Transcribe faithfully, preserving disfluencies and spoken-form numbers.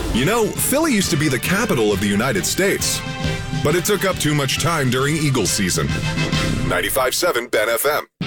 You know, Philly used to be the capital of the United States, but it took up too much time during Eagles season. ninety-five point seven Ben F M.